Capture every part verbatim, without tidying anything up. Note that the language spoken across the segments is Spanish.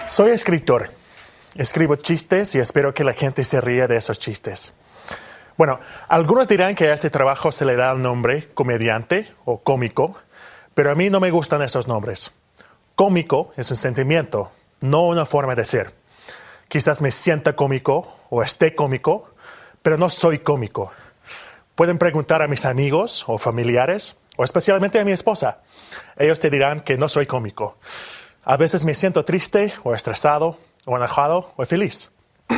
Soy escritor. Escribo chistes y espero que la gente se ría de esos chistes. Bueno, algunos dirán que a este trabajo se le da el nombre comediante o cómico, pero a mí no me gustan esos nombres. Cómico es un sentimiento, no una forma de ser. Quizás me sienta cómico o esté cómico, pero no soy cómico. Pueden preguntar a mis amigos o familiares, o especialmente a mi esposa. Ellos te dirán que no soy cómico. A veces me siento triste o estresado o enojado o feliz.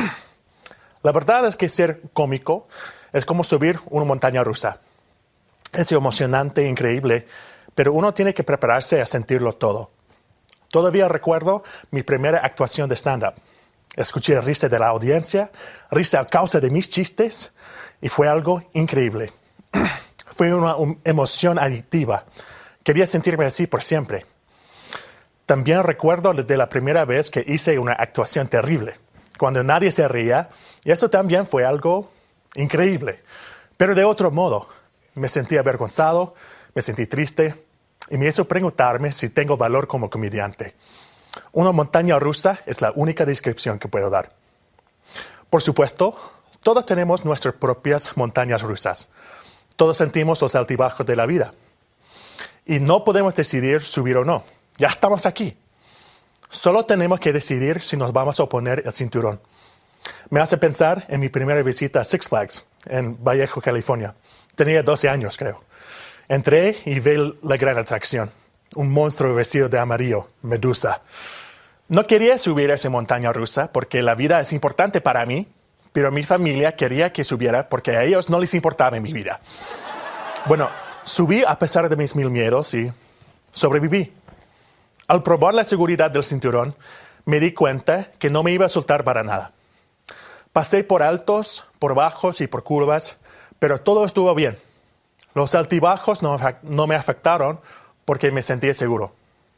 La verdad es que ser cómico es como subir una montaña rusa. Es emocionante e increíble, pero uno tiene que prepararse a sentirlo todo. Todavía recuerdo mi primera actuación de stand-up. Escuché risa de la audiencia, risa a causa de mis chistes, y fue algo increíble. Fue una um, emoción adictiva. Quería sentirme así por siempre. También recuerdo de la primera vez que hice una actuación terrible, cuando nadie se ría, y eso también fue algo increíble. Pero de otro modo, me sentí avergonzado, me sentí triste, y me hizo preguntarme si tengo valor como comediante. Una montaña rusa es la única descripción que puedo dar. Por supuesto, todos tenemos nuestras propias montañas rusas. Todos sentimos los altibajos de la vida. Y no podemos decidir subir o no. Ya estamos aquí. Solo tenemos que decidir si nos vamos a poner el cinturón. Me hace pensar en mi primera visita a Six Flags, en Vallejo, California. Tenía doce años, creo. Entré y vi la gran atracción. Un monstruo vestido de amarillo, Medusa. No quería subir a esa montaña rusa porque la vida es importante para mí, pero mi familia quería que subiera porque a ellos no les importaba mi vida. Bueno, subí a pesar de mis mil miedos y sobreviví. Al probar la seguridad del cinturón, me di cuenta que no me iba a soltar para nada. Pasé por altos, por bajos y por curvas, pero todo estuvo bien. Los altibajos no, no me afectaron porque me sentí seguro.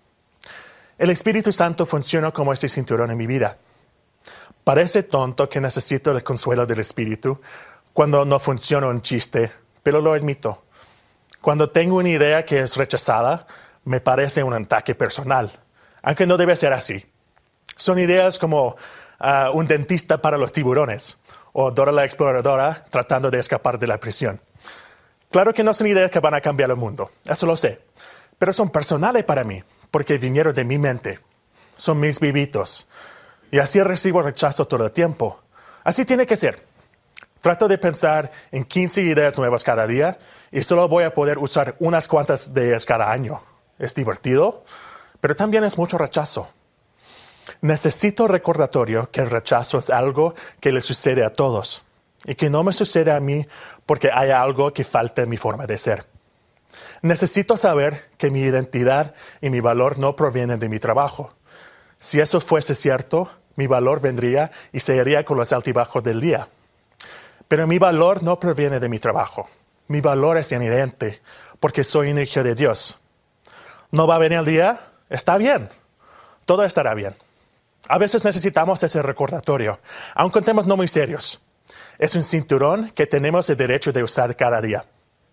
El Espíritu Santo funciona como ese cinturón en mi vida. Parece tonto que necesito el consuelo del Espíritu cuando no funciona un chiste, pero lo admito. Cuando tengo una idea que es rechazada, me parece un ataque personal, aunque no debe ser así. Son ideas como uh, un dentista para los tiburones o Dora la Exploradora tratando de escapar de la prisión. Claro que no son ideas que van a cambiar el mundo, eso lo sé, pero son personales para mí porque vinieron de mi mente. Son mis vivitos y así recibo rechazo todo el tiempo. Así tiene que ser. Trato de pensar en quince ideas nuevas cada día y solo voy a poder usar unas cuantas de ellas cada año. Es divertido, pero también es mucho rechazo. Necesito recordatorio que el rechazo es algo que le sucede a todos y que no me sucede a mí porque hay algo que falta en mi forma de ser. Necesito saber que mi identidad y mi valor no provienen de mi trabajo. Si eso fuese cierto, mi valor vendría y se iría con los altibajos del día. Pero mi valor no proviene de mi trabajo. Mi valor es inherente porque soy un hijo de Dios. ¿No va a venir el día? Está bien. Todo estará bien. A veces necesitamos ese recordatorio, aunque en temas no muy serios. Es un cinturón que tenemos el derecho de usar cada día.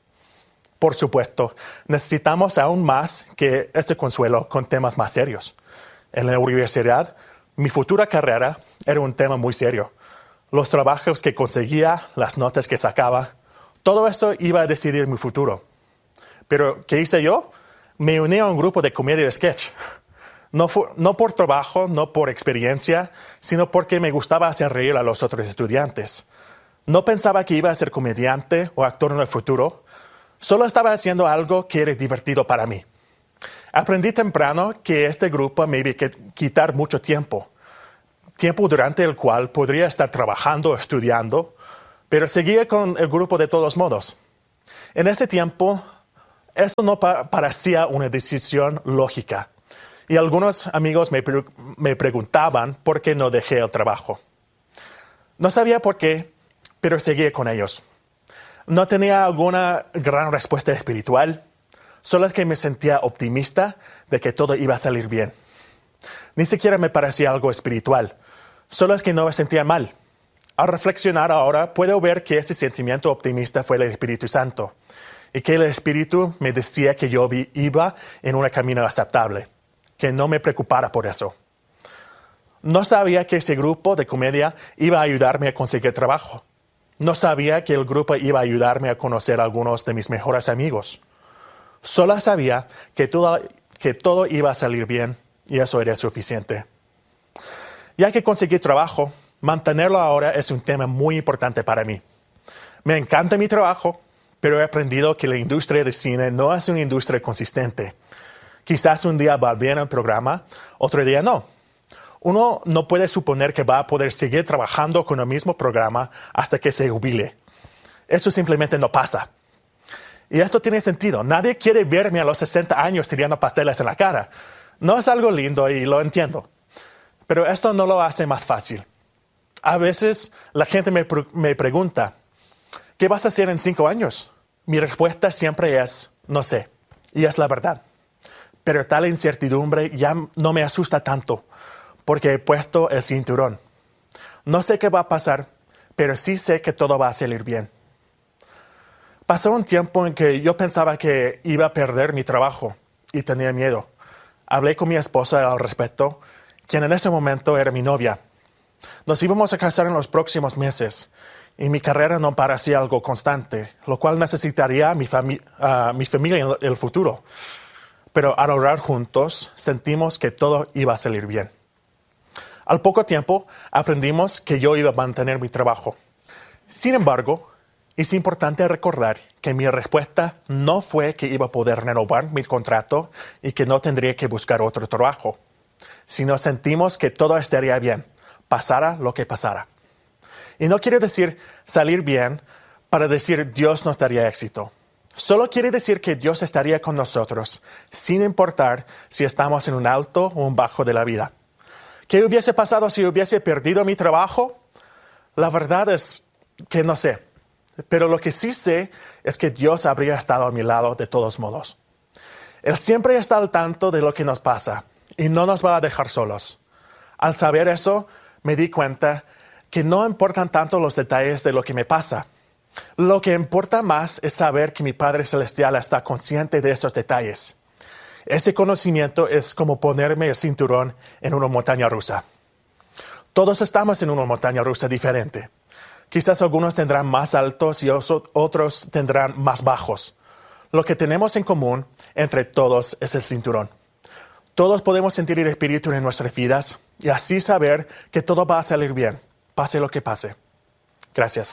Por supuesto, necesitamos aún más que este consuelo con temas más serios. En la universidad, mi futura carrera era un tema muy serio. Los trabajos que conseguía, las notas que sacaba, todo eso iba a decidir mi futuro. Pero, ¿qué hice yo? Me uní a un grupo de comedia de sketch. No, fu- no por trabajo, no por experiencia, sino porque me gustaba hacer reír a los otros estudiantes. No pensaba que iba a ser comediante o actor en el futuro. Solo estaba haciendo algo que era divertido para mí. Aprendí temprano que este grupo me iba a quitar mucho tiempo. Tiempo durante el cual podría estar trabajando o estudiando, pero seguía con el grupo de todos modos. En ese tiempo, esto no pa- parecía una decisión lógica. Y algunos amigos me, pre- me preguntaban por qué no dejé el trabajo. No sabía por qué, pero seguía con ellos. No tenía alguna gran respuesta espiritual, solo es que me sentía optimista de que todo iba a salir bien. Ni siquiera me parecía algo espiritual, solo es que no me sentía mal. Al reflexionar ahora, puedo ver que ese sentimiento optimista fue el Espíritu Santo y que el Espíritu me decía que yo vi- iba en un camino aceptable, que no me preocupara por eso. No sabía que ese grupo de comedia iba a ayudarme a conseguir trabajo. No sabía que el grupo iba a ayudarme a conocer a algunos de mis mejores amigos. Solo sabía que todo, que todo iba a salir bien y eso era suficiente. Ya que conseguí trabajo, mantenerlo ahora es un tema muy importante para mí. Me encanta mi trabajo, pero he aprendido que la industria del cine no es una industria consistente. Quizás un día va bien el programa, otro día no. Uno no puede suponer que va a poder seguir trabajando con el mismo programa hasta que se jubile. Eso simplemente no pasa. Y esto tiene sentido. Nadie quiere verme a los sesenta años tirando pasteles en la cara. No es algo lindo y lo entiendo. Pero esto no lo hace más fácil. A veces la gente me, me pregunta, ¿qué vas a hacer en cinco años? Mi respuesta siempre es, no sé. Y es la verdad. Pero tal incertidumbre ya no me asusta tanto, porque he puesto el cinturón. No sé qué va a pasar, pero sí sé que todo va a salir bien. Pasó un tiempo en que yo pensaba que iba a perder mi trabajo y tenía miedo. Hablé con mi esposa al respecto, quien en ese momento era mi novia. Nos íbamos a casar en los próximos meses y mi carrera no parecía algo constante, lo cual necesitaría a mi, fami- a mi familia en el futuro. Pero al orar juntos, sentimos que todo iba a salir bien. Al poco tiempo, aprendimos que yo iba a mantener mi trabajo. Sin embargo, es importante recordar que mi respuesta no fue que iba a poder renovar mi contrato y que no tendría que buscar otro trabajo, sino sentimos que todo estaría bien, pasara lo que pasara. Y no quiere decir salir bien para decir Dios nos daría éxito. Solo quiere decir que Dios estaría con nosotros, sin importar si estamos en un alto o un bajo de la vida. ¿Qué hubiese pasado si hubiese perdido mi trabajo? La verdad es que no sé. Pero lo que sí sé es que Dios habría estado a mi lado de todos modos. Él siempre está al tanto de lo que nos pasa y no nos va a dejar solos. Al saber eso, me di cuenta que no importan tanto los detalles de lo que me pasa. Lo que importa más es saber que mi Padre Celestial está consciente de esos detalles. Ese conocimiento es como ponerme el cinturón en una montaña rusa. Todos estamos en una montaña rusa diferente. Quizás algunos tendrán más altos y otros tendrán más bajos. Lo que tenemos en común entre todos es el cinturón. Todos podemos sentir el Espíritu en nuestras vidas y así saber que todo va a salir bien, pase lo que pase. Gracias.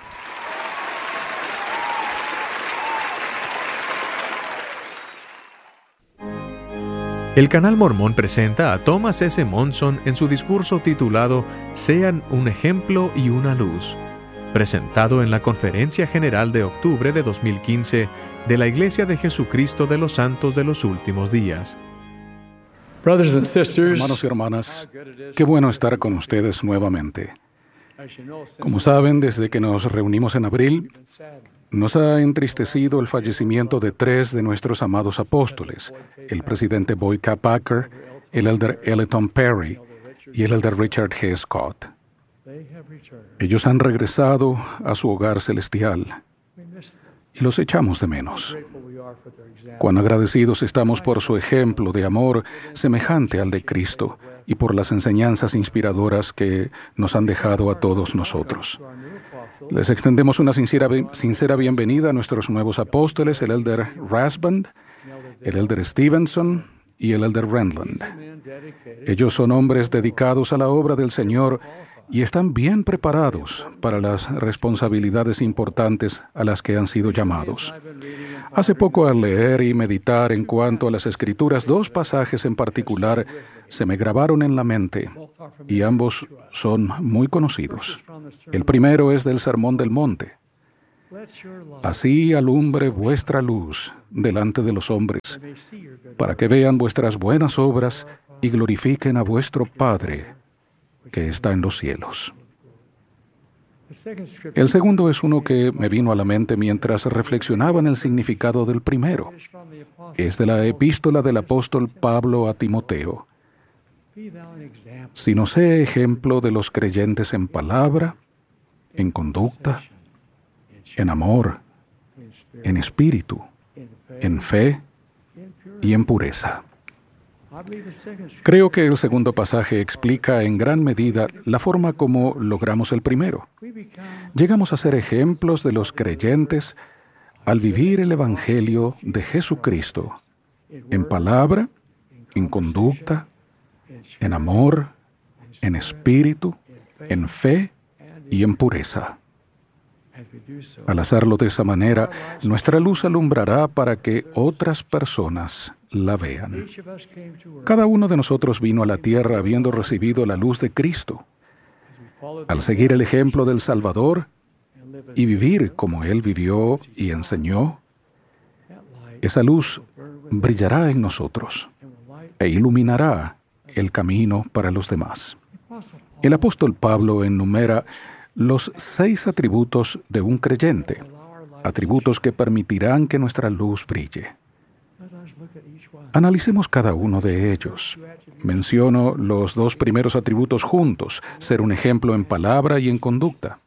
El Canal Mormón presenta a Thomas S. Monson en su discurso titulado Sean un ejemplo y una luz, presentado en la Conferencia General de octubre de dos mil quince de la Iglesia de Jesucristo de los Santos de los Últimos Días. Hermanos y hermanas, qué bueno estar con ustedes nuevamente. Como saben, desde que nos reunimos en abril, nos ha entristecido el fallecimiento de tres de nuestros amados apóstoles, el presidente Boyd K. Packer, el elder Elton Perry y el elder Richard G. Scott. Ellos han regresado a su hogar celestial y los echamos de menos. Cuán agradecidos estamos por su ejemplo de amor semejante al de Cristo y por las enseñanzas inspiradoras que nos han dejado a todos nosotros. Les extendemos una sincera, sincera bienvenida a nuestros nuevos apóstoles, el elder Rasband, el elder Stevenson y el elder Renland. Ellos son hombres dedicados a la obra del Señor y están bien preparados para las responsabilidades importantes a las que han sido llamados. Hace poco, al leer y meditar en cuanto a las Escrituras, dos pasajes en particular se me grabaron en la mente, y ambos son muy conocidos. El primero es del Sermón del Monte. Así alumbre vuestra luz delante de los hombres, para que vean vuestras buenas obras y glorifiquen a vuestro Padre que está en los cielos. El segundo es uno que me vino a la mente mientras reflexionaba en el significado del primero. Es de la epístola del apóstol Pablo a Timoteo. Sino sé ejemplo de los creyentes en palabra, en conducta, en amor, en espíritu, en fe y en pureza. Creo que el segundo pasaje explica en gran medida la forma como logramos el primero. Llegamos a ser ejemplos de los creyentes al vivir el Evangelio de Jesucristo en palabra, en conducta, en amor, en espíritu, en fe y en pureza. Al hacerlo de esa manera, nuestra luz alumbrará para que otras personas la vean. Cada uno de nosotros vino a la tierra habiendo recibido la luz de Cristo. Al seguir el ejemplo del Salvador y vivir como Él vivió y enseñó, esa luz brillará en nosotros e iluminará el camino para los demás. El apóstol Pablo enumera los seis atributos de un creyente, atributos que permitirán que nuestra luz brille. Analicemos cada uno de ellos. Menciono los dos primeros atributos juntos, ser un ejemplo en palabra y en conducta.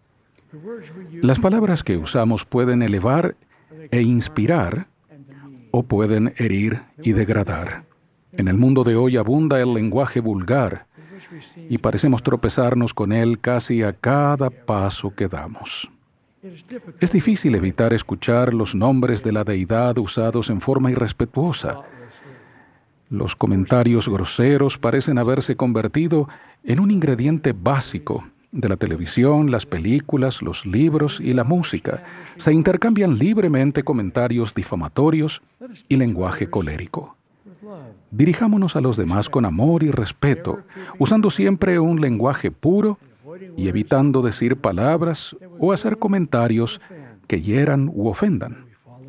Las palabras que usamos pueden elevar e inspirar o pueden herir y degradar. En el mundo de hoy abunda el lenguaje vulgar y parecemos tropezarnos con él casi a cada paso que damos. Es difícil evitar escuchar los nombres de la deidad usados en forma irrespetuosa. Los comentarios groseros parecen haberse convertido en un ingrediente básico de la televisión, las películas, los libros y la música. Se intercambian libremente comentarios difamatorios y lenguaje colérico. Dirijámonos a los demás con amor y respeto, usando siempre un lenguaje puro y evitando decir palabras o hacer comentarios que hieran u ofendan.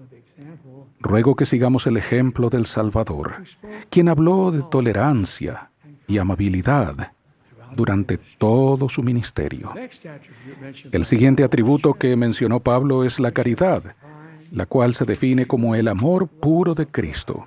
Ruego que sigamos el ejemplo del Salvador, quien habló de tolerancia y amabilidad durante todo su ministerio. El siguiente atributo que mencionó Pablo es la caridad, la cual se define como el amor puro de Cristo.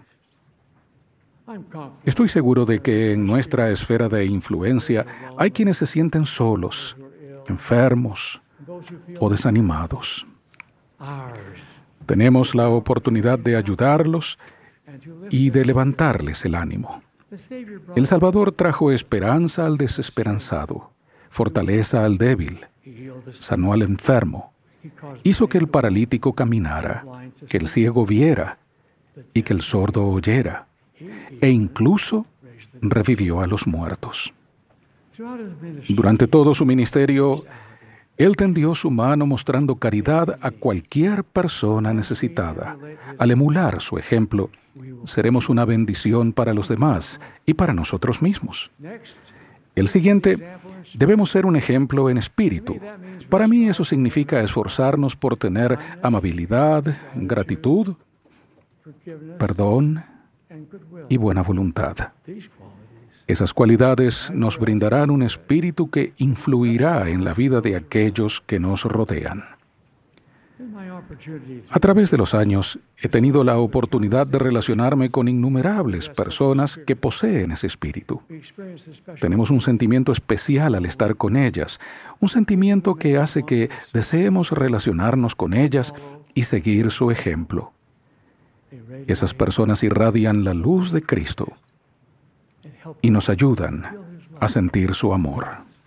Estoy seguro de que en nuestra esfera de influencia hay quienes se sienten solos, enfermos o desanimados. Tenemos la oportunidad de ayudarlos y de levantarles el ánimo. El Salvador trajo esperanza al desesperanzado, fortaleza al débil, sanó al enfermo, hizo que el paralítico caminara, que el ciego viera y que el sordo oyera, e incluso revivió a los muertos. Durante todo su ministerio, Él tendió su mano mostrando caridad a cualquier persona necesitada. Al emular su ejemplo, seremos una bendición para los demás y para nosotros mismos. El siguiente, debemos ser un ejemplo en espíritu. Para mí eso significa esforzarnos por tener amabilidad, gratitud, perdón y buena voluntad. Esas cualidades nos brindarán un espíritu que influirá en la vida de aquellos que nos rodean. A través de los años, he tenido la oportunidad de relacionarme con innumerables personas que poseen ese espíritu. Tenemos un sentimiento especial al estar con ellas, un sentimiento que hace que deseemos relacionarnos con ellas y seguir su ejemplo. Esas personas irradian la luz de Cristo y nos ayudan a sentir su amor.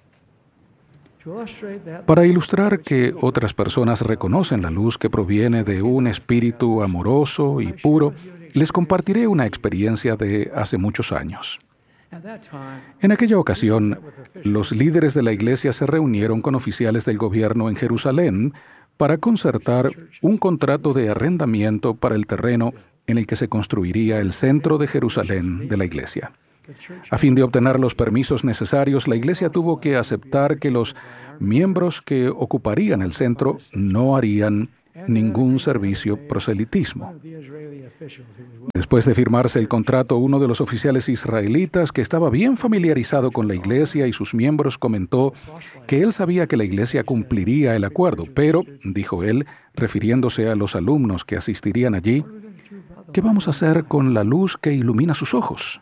Para ilustrar que otras personas reconocen la luz que proviene de un espíritu amoroso y puro, les compartiré una experiencia de hace muchos años. En aquella ocasión, los líderes de la iglesia se reunieron con oficiales del gobierno en Jerusalén para concertar un contrato de arrendamiento para el terreno en el que se construiría el centro de Jerusalén de la iglesia. A fin de obtener los permisos necesarios, la iglesia tuvo que aceptar que los miembros que ocuparían el centro no harían ningún servicio proselitismo. Después de firmarse el contrato, uno de los oficiales israelitas, que estaba bien familiarizado con la iglesia y sus miembros, comentó que él sabía que la iglesia cumpliría el acuerdo, pero, dijo él, refiriéndose a los alumnos que asistirían allí, ¿qué vamos a hacer con la luz que ilumina sus ojos?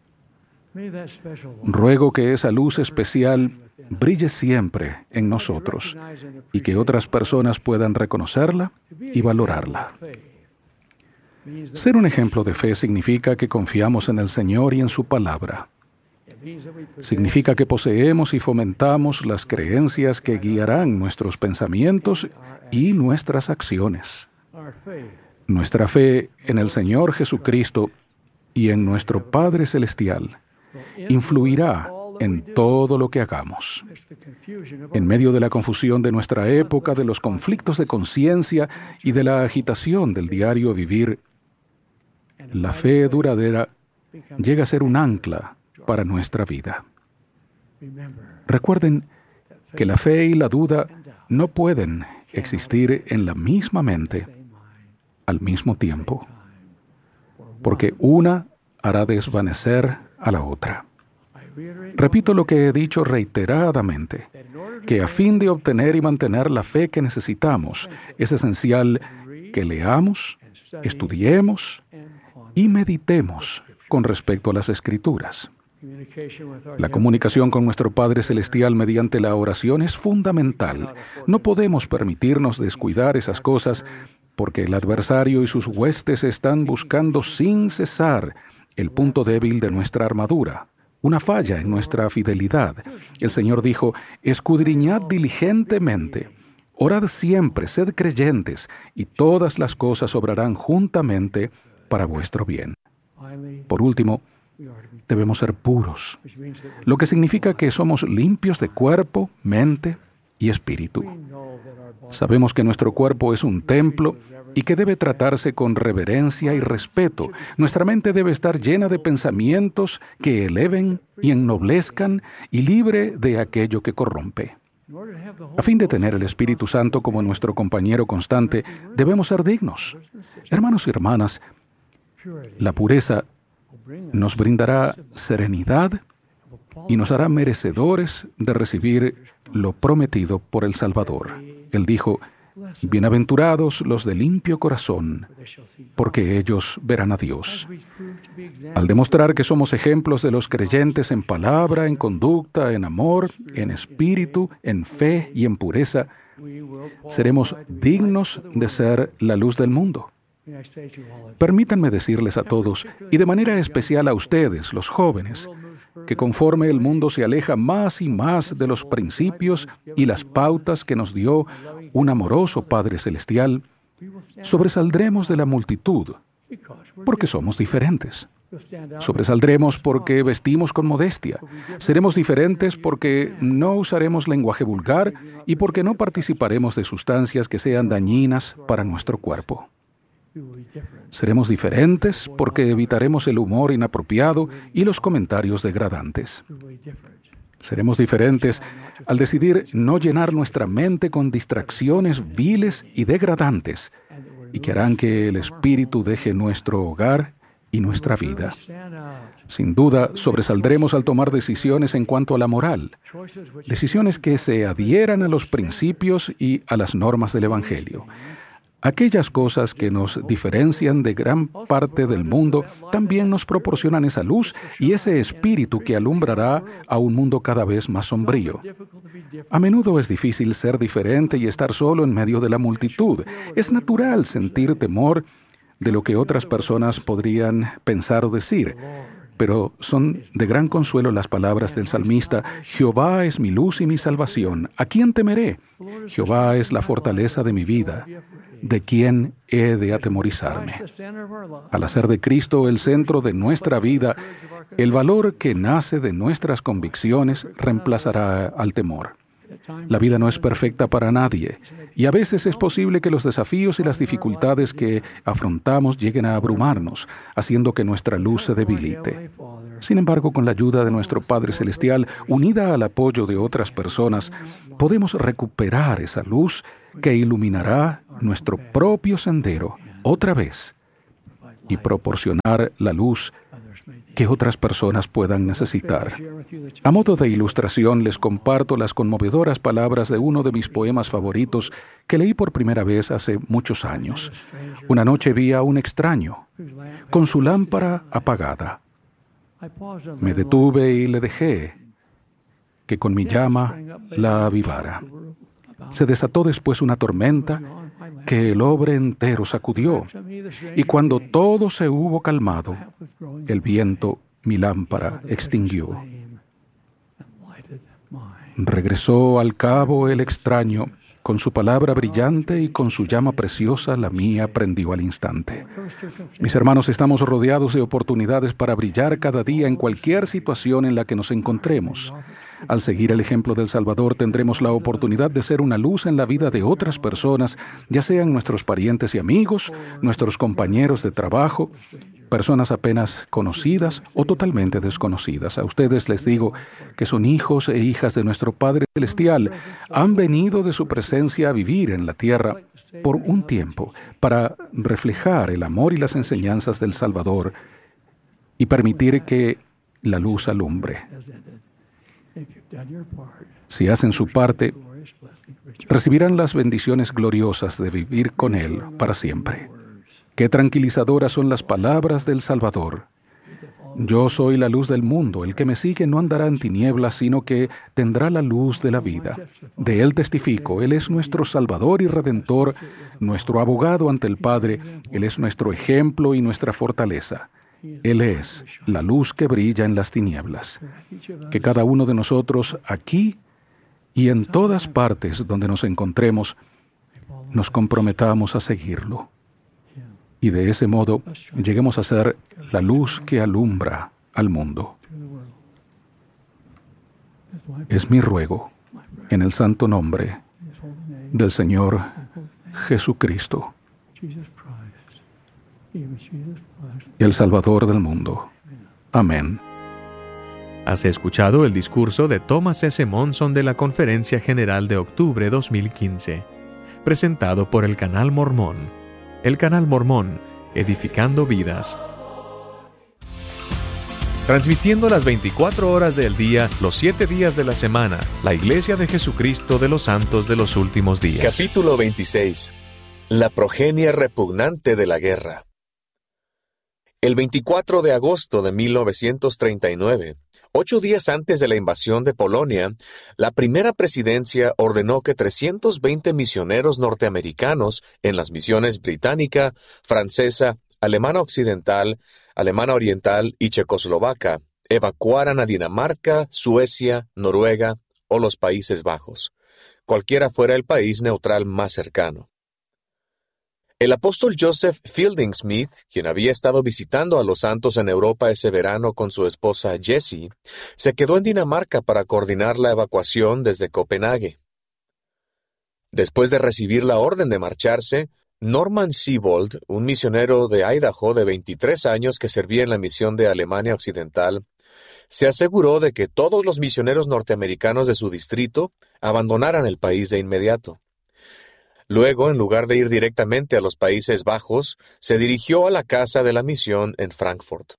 Ruego que esa luz especial brille siempre en nosotros y que otras personas puedan reconocerla y valorarla. Ser un ejemplo de fe significa que confiamos en el Señor y en su palabra. Significa que poseemos y fomentamos las creencias que guiarán nuestros pensamientos y nuestras acciones. Nuestra fe en el Señor Jesucristo y en nuestro Padre Celestial influirá en todo lo que hagamos. En medio de la confusión de nuestra época, de los conflictos de conciencia y de la agitación del diario vivir, la fe duradera llega a ser un ancla para nuestra vida. Recuerden que la fe y la duda no pueden existir en la misma mente al mismo tiempo, porque una hará desvanecer a la otra. Repito lo que he dicho reiteradamente, que a fin de obtener y mantener la fe que necesitamos, es esencial que leamos, estudiemos y meditemos con respecto a las Escrituras. La comunicación con nuestro Padre Celestial mediante la oración es fundamental. No podemos permitirnos descuidar esas cosas porque el adversario y sus huestes están buscando sin cesar el punto débil de nuestra armadura, una falla en nuestra fidelidad. El Señor dijo: escudriñad diligentemente, orad siempre, sed creyentes, y todas las cosas obrarán juntamente para vuestro bien. Por último, debemos ser puros, lo que significa que somos limpios de cuerpo, mente y espíritu. Sabemos que nuestro cuerpo es un templo y que debe tratarse con reverencia y respeto. Nuestra mente debe estar llena de pensamientos que eleven y ennoblezcan y libre de aquello que corrompe. A fin de tener el Espíritu Santo como nuestro compañero constante, debemos ser dignos. Hermanos y hermanas, la pureza nos brindará serenidad y nos hará merecedores de recibir lo prometido por el Salvador. Él dijo: bienaventurados los de limpio corazón, porque ellos verán a Dios. Al demostrar que somos ejemplos de los creyentes en palabra, en conducta, en amor, en espíritu, en fe y en pureza, seremos dignos de ser la luz del mundo. Permítanme decirles a todos, y de manera especial a ustedes, los jóvenes, que conforme el mundo se aleja más y más de los principios y las pautas que nos dio un amoroso Padre Celestial, sobresaldremos de la multitud, porque somos diferentes. Sobresaldremos porque vestimos con modestia. Seremos diferentes porque no usaremos lenguaje vulgar y porque no participaremos de sustancias que sean dañinas para nuestro cuerpo. Seremos diferentes porque evitaremos el humor inapropiado y los comentarios degradantes. Seremos diferentes al decidir no llenar nuestra mente con distracciones viles y degradantes y que harán que el espíritu deje nuestro hogar y nuestra vida. Sin duda, sobresaldremos al tomar decisiones en cuanto a la moral, decisiones que se adhieran a los principios y a las normas del Evangelio. Aquellas cosas que nos diferencian de gran parte del mundo también nos proporcionan esa luz y ese espíritu que alumbrará a un mundo cada vez más sombrío. A menudo es difícil ser diferente y estar solo en medio de la multitud. Es natural sentir temor de lo que otras personas podrían pensar o decir, pero son de gran consuelo las palabras del salmista: Jehová es mi luz y mi salvación. ¿A quién temeré? Jehová es la fortaleza de mi vida. ¿De quién he de atemorizarme? Al hacer de Cristo el centro de nuestra vida, el valor que nace de nuestras convicciones reemplazará al temor. La vida no es perfecta para nadie, y a veces es posible que los desafíos y las dificultades que afrontamos lleguen a abrumarnos, haciendo que nuestra luz se debilite. Sin embargo, con la ayuda de nuestro Padre Celestial, unida al apoyo de otras personas, podemos recuperar esa luz que iluminará nuestro propio sendero otra vez y proporcionar la luz que otras personas puedan necesitar. A modo de ilustración, les comparto las conmovedoras palabras de uno de mis poemas favoritos que leí por primera vez hace muchos años. Una noche vi a un extraño, con su lámpara apagada. Me detuve y le dejé que con mi llama la avivara. Se desató después una tormenta que el orbe entero sacudió, y cuando todo se hubo calmado, el viento mi lámpara extinguió. Regresó al cabo el extraño, con su palabra brillante y con su llama preciosa la mía prendió al instante. Mis hermanos, estamos rodeados de oportunidades para brillar cada día en cualquier situación en la que nos encontremos. Al seguir el ejemplo del Salvador, tendremos la oportunidad de ser una luz en la vida de otras personas, ya sean nuestros parientes y amigos, nuestros compañeros de trabajo, personas apenas conocidas o totalmente desconocidas. A ustedes les digo que son hijos e hijas de nuestro Padre Celestial. Han venido de su presencia a vivir en la tierra por un tiempo para reflejar el amor y las enseñanzas del Salvador y permitir que la luz alumbre. Si hacen su parte, recibirán las bendiciones gloriosas de vivir con Él para siempre. Qué tranquilizadoras son las palabras del Salvador. Yo soy la luz del mundo. El que me sigue no andará en tinieblas, sino que tendrá la luz de la vida. De Él testifico. Él es nuestro Salvador y Redentor, nuestro abogado ante el Padre. Él es nuestro ejemplo y nuestra fortaleza. Él es la luz que brilla en las tinieblas. Que cada uno de nosotros, aquí y en todas partes donde nos encontremos, nos comprometamos a seguirlo. Y de ese modo lleguemos a ser la luz que alumbra al mundo. Es mi ruego, en el santo nombre del Señor Jesucristo, el Salvador del mundo. Amén. Has escuchado el discurso de Thomas S. Monson de la Conferencia General de Octubre dos mil quince, presentado por el Canal Mormón. El Canal Mormón, edificando vidas. Transmitiendo las veinticuatro horas del día, los siete días de la semana, la Iglesia de Jesucristo de los Santos de los Últimos Días. Capítulo veintiséis. La progenie repugnante de la guerra. El veinticuatro de agosto de mil novecientos treinta y nueve, ocho días antes de la invasión de Polonia, la primera presidencia ordenó que trescientos veinte misioneros norteamericanos en las misiones británica, francesa, alemana occidental, alemana oriental y checoslovaca evacuaran a Dinamarca, Suecia, Noruega o los Países Bajos, cualquiera fuera el país neutral más cercano. El apóstol Joseph Fielding Smith, quien había estado visitando a los santos en Europa ese verano con su esposa Jessie, se quedó en Dinamarca para coordinar la evacuación desde Copenhague. Después de recibir la orden de marcharse, Norman Siebold, un misionero de Idaho de veintitrés años que servía en la misión de Alemania Occidental, se aseguró de que todos los misioneros norteamericanos de su distrito abandonaran el país de inmediato. Luego, en lugar de ir directamente a los Países Bajos, se dirigió a la casa de la misión en Frankfurt.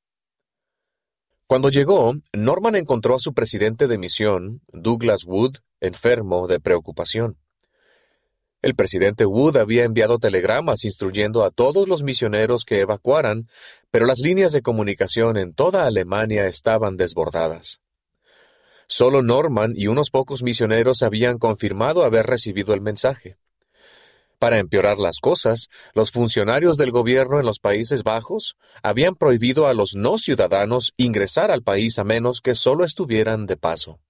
Cuando llegó, Norman encontró a su presidente de misión, Douglas Wood, enfermo de preocupación. El presidente Wood había enviado telegramas instruyendo a todos los misioneros que evacuaran, pero las líneas de comunicación en toda Alemania estaban desbordadas. Solo Norman y unos pocos misioneros habían confirmado haber recibido el mensaje. Para empeorar las cosas, los funcionarios del gobierno en los Países Bajos habían prohibido a los no ciudadanos ingresar al país a menos que solo estuvieran de paso.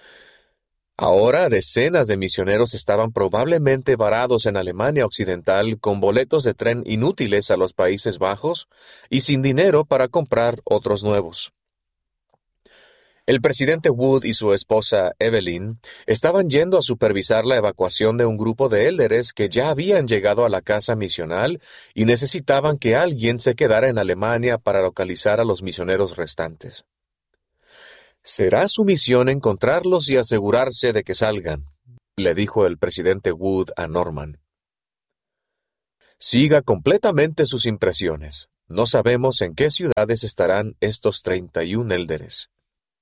Ahora, decenas de misioneros estaban probablemente varados en Alemania Occidental con boletos de tren inútiles a los Países Bajos y sin dinero para comprar otros nuevos. El presidente Wood y su esposa Evelyn estaban yendo a supervisar la evacuación de un grupo de élderes que ya habían llegado a la casa misional y necesitaban que alguien se quedara en Alemania para localizar a los misioneros restantes. «Será su misión encontrarlos y asegurarse de que salgan», le dijo el presidente Wood a Norman. «Siga completamente sus impresiones. No sabemos en qué ciudades estarán estos treinta y un élderes».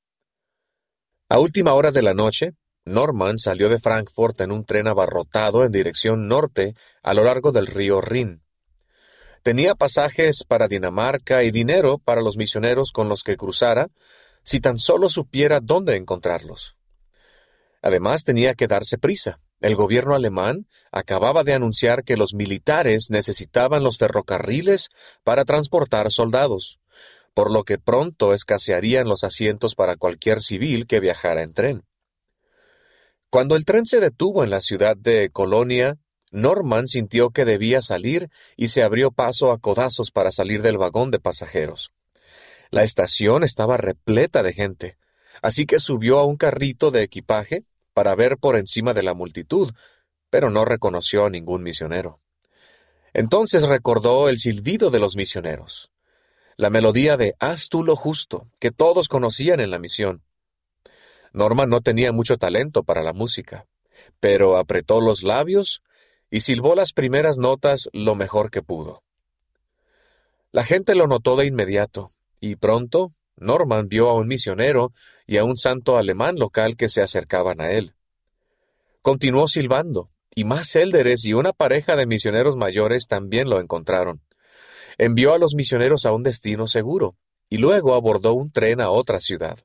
A última hora de la noche, Norman salió de Frankfurt en un tren abarrotado en dirección norte a lo largo del río Rin. Tenía pasajes para Dinamarca y dinero para los misioneros con los que cruzara, si tan solo supiera dónde encontrarlos. Además, tenía que darse prisa, El gobierno alemán acababa de anunciar que los militares necesitaban los ferrocarriles para transportar soldados, por lo que pronto escasearían los asientos para cualquier civil que viajara en tren. Cuando el tren se detuvo en la ciudad de Colonia, Norman sintió que debía salir y se abrió paso a codazos para salir del vagón de pasajeros. La estación estaba repleta de gente, así que subió a un carrito de equipaje para ver por encima de la multitud, pero no reconoció a ningún misionero. Entonces recordó el silbido de los misioneros, la melodía de «Haz tú lo justo», que todos conocían en la misión. Norman no tenía mucho talento para la música, pero apretó los labios y silbó las primeras notas lo mejor que pudo. La gente lo notó de inmediato, y pronto Norman vio a un misionero y a un santo alemán local que se acercaban a él. Continuó silbando, y más élderes y una pareja de misioneros mayores también lo encontraron. Envió a los misioneros a un destino seguro, y luego abordó un tren a otra ciudad.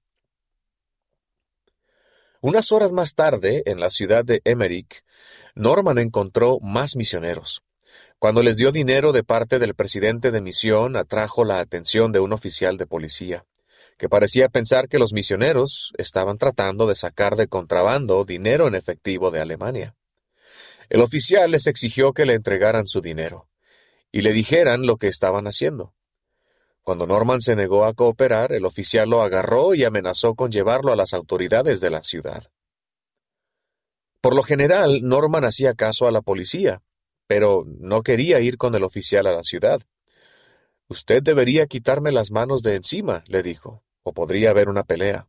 Unas horas más tarde, en la ciudad de Emmerich, Norman encontró más misioneros. Cuando les dio dinero de parte del presidente de misión, atrajo la atención de un oficial de policía, que parecía pensar que los misioneros estaban tratando de sacar de contrabando dinero en efectivo de Alemania. El oficial les exigió que le entregaran su dinero y le dijeran lo que estaban haciendo. Cuando Norman se negó a cooperar, el oficial lo agarró y amenazó con llevarlo a las autoridades de la ciudad. Por lo general, Norman hacía caso a la policía, pero no quería ir con el oficial a la ciudad. «Usted debería quitarme las manos de encima», le dijo, «o podría haber una pelea».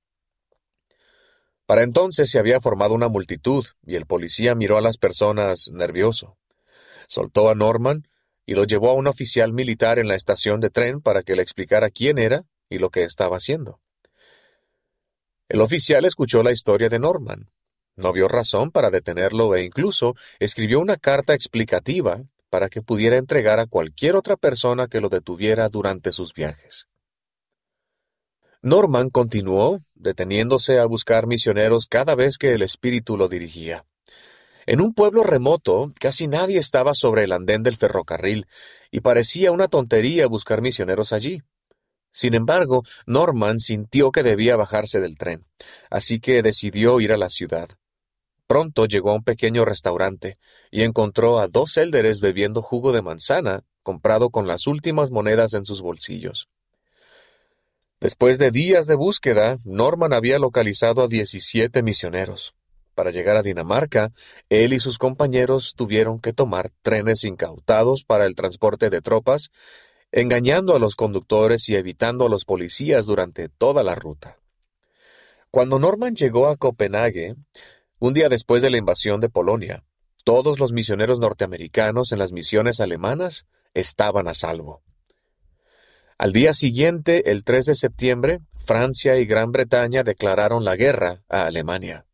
Para entonces se había formado una multitud, y el policía miró a las personas nervioso. Soltó a Norman y lo llevó a un oficial militar en la estación de tren para que le explicara quién era y lo que estaba haciendo. El oficial escuchó la historia de Norman. No vio razón para detenerlo e incluso escribió una carta explicativa para que pudiera entregar a cualquier otra persona que lo detuviera durante sus viajes. Norman continuó, deteniéndose a buscar misioneros cada vez que el espíritu lo dirigía. En un pueblo remoto, casi nadie estaba sobre el andén del ferrocarril, y parecía una tontería buscar misioneros allí. Sin embargo, Norman sintió que debía bajarse del tren, así que decidió ir a la ciudad. Pronto llegó a un pequeño restaurante y encontró a dos élderes bebiendo jugo de manzana, comprado con las últimas monedas en sus bolsillos. Después de días de búsqueda, Norman había localizado a diecisiete misioneros. Para llegar a Dinamarca, él y sus compañeros tuvieron que tomar trenes incautados para el transporte de tropas, engañando a los conductores y evitando a los policías durante toda la ruta. Cuando Norman llegó a Copenhague, un día después de la invasión de Polonia, todos los misioneros norteamericanos en las misiones alemanas estaban a salvo. Al día siguiente, el tres de septiembre, Francia y Gran Bretaña declararon la guerra a Alemania.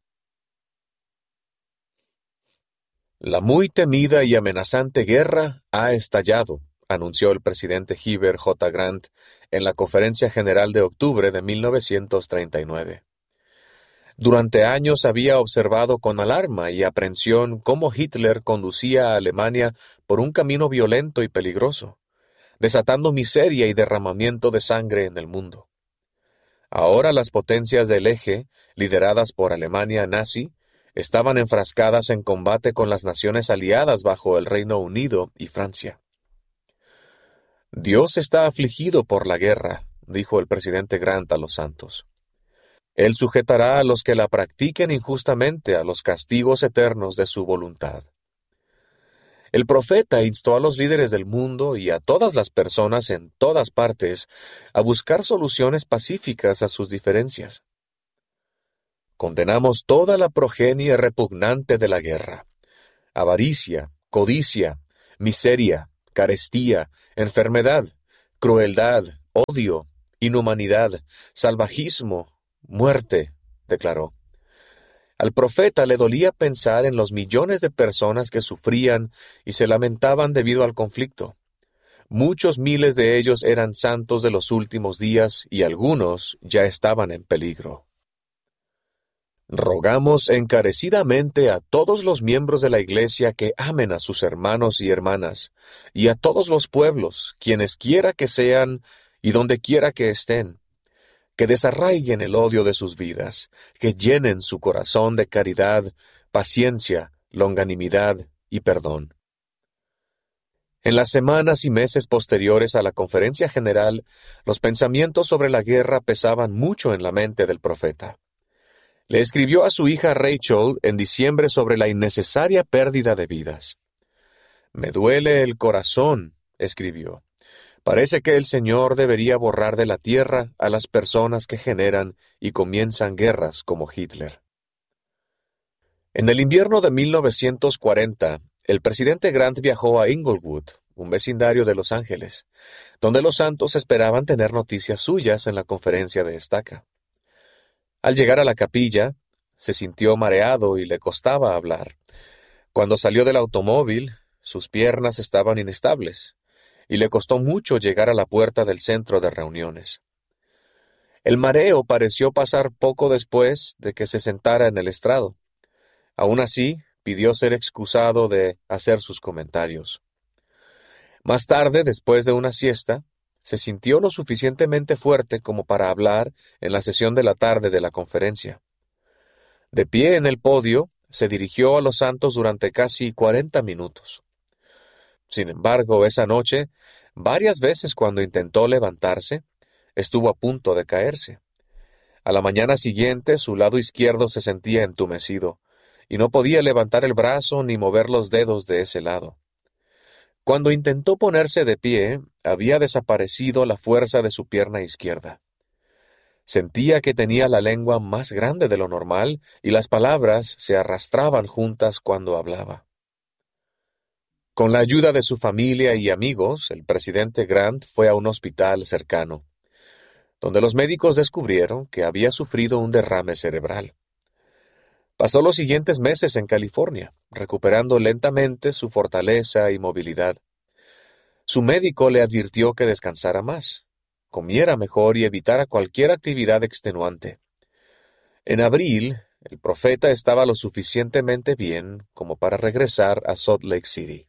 La muy temida y amenazante guerra ha estallado, anunció el presidente Heber J. Grant en la Conferencia General de octubre de mil novecientos treinta y nueve. Durante años había observado con alarma y aprensión cómo Hitler conducía a Alemania por un camino violento y peligroso, desatando miseria y derramamiento de sangre en el mundo. Ahora las potencias del eje, lideradas por Alemania nazi, estaban enfrascadas en combate con las naciones aliadas bajo el Reino Unido y Francia. Dios está afligido por la guerra, dijo el presidente Grant a los santos. Él sujetará a los que la practiquen injustamente a los castigos eternos de su voluntad. El profeta instó a los líderes del mundo y a todas las personas en todas partes a buscar soluciones pacíficas a sus diferencias. Condenamos toda la progenie repugnante de la guerra: avaricia, codicia, miseria, carestía, enfermedad, crueldad, odio, inhumanidad, salvajismo, muerte, declaró. Al profeta le dolía pensar en los millones de personas que sufrían y se lamentaban debido al conflicto. Muchos miles de ellos eran santos de los últimos días y algunos ya estaban en peligro. Rogamos encarecidamente a todos los miembros de la Iglesia que amen a sus hermanos y hermanas, y a todos los pueblos, quienes quiera que sean y donde quiera que estén, que desarraiguen el odio de sus vidas, que llenen su corazón de caridad, paciencia, longanimidad y perdón. En las semanas y meses posteriores a la conferencia general, los pensamientos sobre la guerra pesaban mucho en la mente del profeta. Le escribió a su hija Rachel en diciembre sobre la innecesaria pérdida de vidas. «Me duele el corazón», escribió. «Parece que el Señor debería borrar de la tierra a las personas que generan y comienzan guerras como Hitler». En el invierno de mil novecientos cuarenta, el presidente Grant viajó a Inglewood, un vecindario de Los Ángeles, donde los santos esperaban tener noticias suyas en la conferencia de estaca. Al llegar a la capilla, se sintió mareado y le costaba hablar. Cuando salió del automóvil, sus piernas estaban inestables, y le costó mucho llegar a la puerta del centro de reuniones. El mareo pareció pasar poco después de que se sentara en el estrado. Aún así, pidió ser excusado de hacer sus comentarios. Más tarde, después de una siesta, se sintió lo suficientemente fuerte como para hablar en la sesión de la tarde de la conferencia. De pie en el podio, se dirigió a los santos durante casi cuarenta minutos. Sin embargo, esa noche, varias veces cuando intentó levantarse, estuvo a punto de caerse. A la mañana siguiente, su lado izquierdo se sentía entumecido, y no podía levantar el brazo ni mover los dedos de ese lado. Cuando intentó ponerse de pie, había desaparecido la fuerza de su pierna izquierda. Sentía que tenía la lengua más grande de lo normal y las palabras se arrastraban juntas cuando hablaba. Con la ayuda de su familia y amigos, el presidente Grant fue a un hospital cercano, donde los médicos descubrieron que había sufrido un derrame cerebral. Pasó los siguientes meses en California, recuperando lentamente su fortaleza y movilidad. Su médico le advirtió que descansara más, comiera mejor y evitara cualquier actividad extenuante. En abril, el profeta estaba lo suficientemente bien como para regresar a Salt Lake City.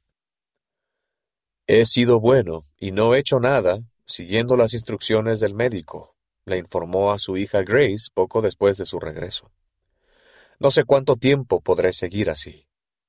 «He sido bueno y no he hecho nada siguiendo las instrucciones del médico», le informó a su hija Grace poco después de su regreso. «No sé cuánto tiempo podré seguir así».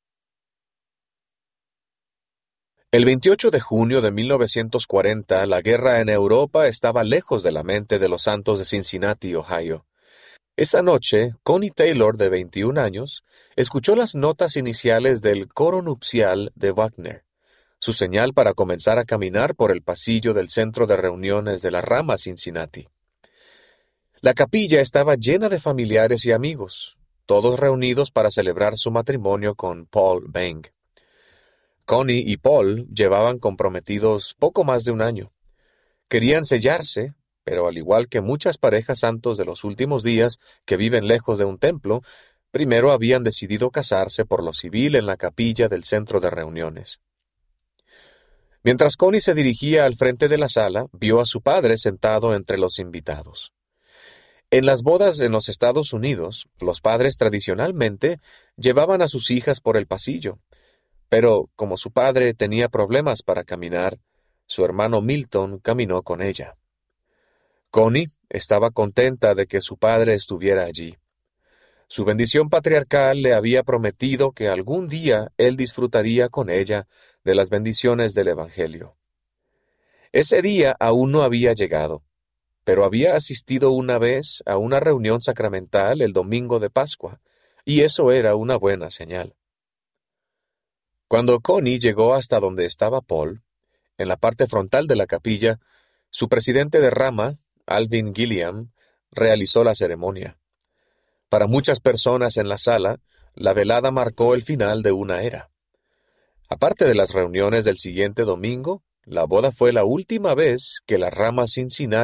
El veintiocho de junio de mil novecientos cuarenta, la guerra en Europa estaba lejos de la mente de los santos de Cincinnati, Ohio. Esa noche, Connie Taylor, de veintiún años, escuchó las notas iniciales del coro nupcial de Wagner, su señal para comenzar a caminar por el pasillo del centro de reuniones de la rama Cincinnati. La capilla estaba llena de familiares y amigos, todos reunidos para celebrar su matrimonio con Paul Bang. Connie y Paul llevaban comprometidos poco más de un año. Querían sellarse, pero al igual que muchas parejas santos de los últimos días que viven lejos de un templo, primero habían decidido casarse por lo civil en la capilla del centro de reuniones. Mientras Connie se dirigía al frente de la sala, vio a su padre sentado entre los invitados. En las bodas en los Estados Unidos, los padres tradicionalmente llevaban a sus hijas por el pasillo, pero como su padre tenía problemas para caminar, su hermano Milton caminó con ella. Connie estaba contenta de que su padre estuviera allí. Su bendición patriarcal le había prometido que algún día él disfrutaría con ella de las bendiciones del Evangelio. Ese día aún no había llegado, pero había asistido una vez a una reunión sacramental el domingo de Pascua, y eso era una buena señal. Cuando Connie llegó hasta donde estaba Paul, en la parte frontal de la capilla, su presidente de rama, Alvin Gilliam, realizó la ceremonia. Para muchas personas en la sala, la velada marcó el final de una era. Aparte de las reuniones del siguiente domingo, la boda fue la última vez que la rama Cincinnati